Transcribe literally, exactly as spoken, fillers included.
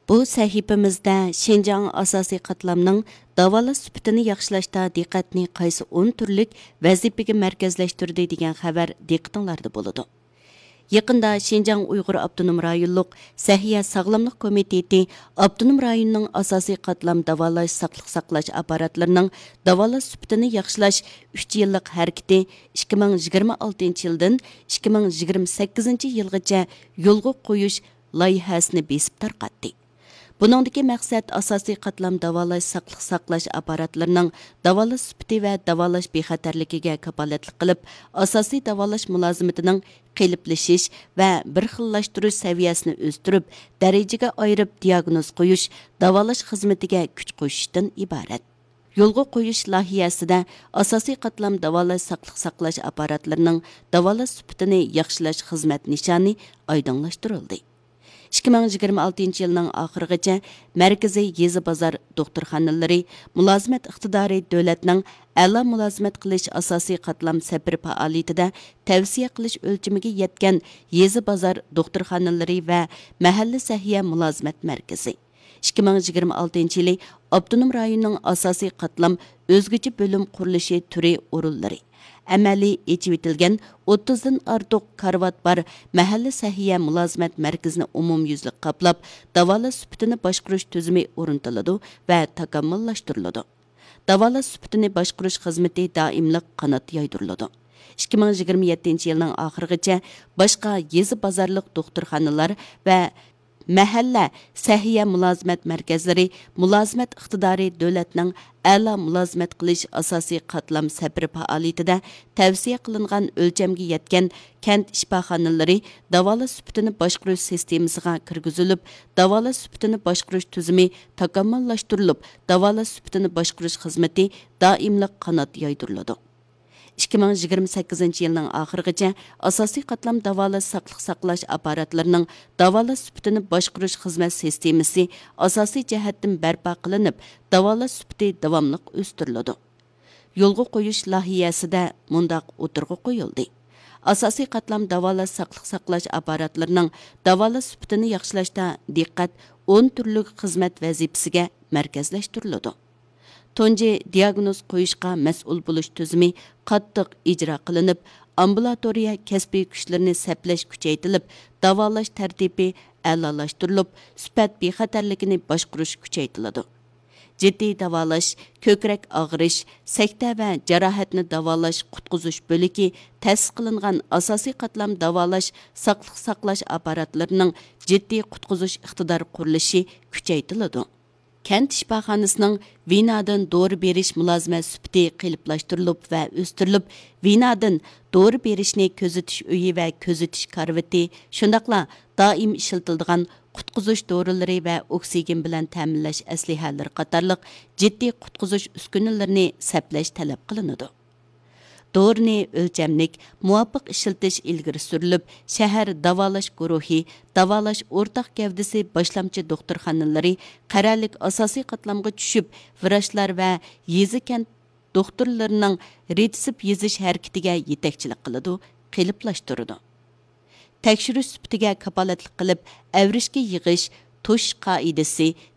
Bu sahifamizda Şinjan asosiy qatlamning davolash sifatini yaxshilashda diqqatni qaysi o'n turlik vazifaga markazlashtirdi degan xabar diqqatinglarda bo'ladi. Yaqında Şinjan Uyghur Abdunum rayonluq Sahiya Sağlamlıq Komiteti Abdunum rayonunun asosiy qatlam davolash saqliq saqlash apparatlarının davolash sifatini yaxshilash uch yillik harakati ikki ming yigirma oltinchi yildan ikki ming yigirma sakkizinchi yilgacha yo'lga qo'yish loyihasini besib tarqatdi. Buningdagi maqsad asosiy qatlam davolash saqliq saqlash apparatlarının davolash sifati va davolash bexatarligiga kapolatlik qilib, asosiy davolash mulozimatining qiliblashish va bir xillashtirish saviyasini o'stirib, darajaga ayirib diagnoz qo'yish, davolash xizmatiga kuch qo'shishdan iborat. Yo'lga qo'yish loyihasida asosiy qatlam davolash saqliq saqlash apparatlarının davolash sifatini yaxshilash xizmat nishoni oydinlashtirildi. ikki ming yigirma oltinchi yilning oxirigacha markaziy yezi bozor doktorxonalari mulozimat iqtidori davlatning a'lo mulozimat qilish asosiy qatlam safar faoliyatida tavsiya qilish o'lchamiga yetgan yezi bozor doktorxonalari va mahalla sahiya mulozimat markazi ikki ming yigirma oltinchi yili Abdunum rayonining asosiy qatlam o'zgacha bo'lim qurilishi turi o'rinlari amaliy echib etilgan o'ttizdan ortiq karvat bar mahalla sahiya mulozimat markazini umumyuzlik qaplab, davolash sifatini boshqarish tuzumi o'rnatiladi va takomillashtiriladi. Davolash sifatini boshqarish xizmati doimlik qanot yoydiriladi. ikki ming yigirma yettinchi yilning oxirigacha boshqa yezi bozorliq doktorxonalar va mahalla sahiya mulozimat markazlari mulozimat iqtidori davlatning a'lo mulozimat qilish asosiy qatlam safar faoliyatida tavsiya qilingan o'lchamga yetgan kent shifoxonalari davolash sifatini boshqarish sistemasiga kirgizilib, davolash sifatini boshqarish tuzumi takomillashtirilib, davolash sifatini boshqarish xizmati doimlik qanot yoydiriladi. ikki ming yigirma sakkizinchi yilning oxirigacha asosiy qatlam davolash saqliq saqlash apparatlarının davolash sifatini boshqarish xizmat sistemasi asosiy jihatdan barpo qilinib, davolash sifati davomli o'stiriladi. Yo'lga qo'yish loyihasida mundaq o'tirg'i qo'yildi. Asosiy qatlam davolash saqliq saqlash apparatlarının davolash sifatini yaxshilashda diqqat o'n turli xizmat vazifasiga markazlashtiriladi. Tunji diagnoz qo'yishga mas'ul bo'lish tuzumi qattiq ijro qilinib, ambulatoriya kasbiy kuchlarini saplash kuchaytirilib, davolash tartibi a'lolashtirilib, sifat bexatarligini boshqarish kuchaytiriladi. Jiddiy davolash, ko'krak og'rish, sakta va jarohatni davolash qutqizish bo'ligi ta'sis qilingan asosiy qatlam davolash saqliq saqlash apparatlarining jiddiy qutqizish iqtidor qurilishi kuchaytiriladi. Kent shifoxonasining vinodan dori berish mulozimat sifati qiliblaştirilib va o'stirilib, vinodan dori berishni ko'zitish uyi va ko'zitish karvati, shundaqla doim ishlatiladigan qutqizish dorilari va oksigen bilan ta'minlash aslihalari qatorliq jiddiy qutqizish uskunalarini saplash talab qilinadi. Dorini o'lchamlik, muvofiq ishlatish ilgari surilib, shahar davolash guruhi, davolash o'rtaq gavdasi boshlamchi doktorxonalari qarorlik asosiy qatlamga tushib, vrachlar va yezi kent doktorlarining retsept yezish harakatiga yetakchilik qiladi, qiliblaştiradi. Tekshirish sifatiga kapolatlik qilib, avrishga yig'ish, tush qoidasi,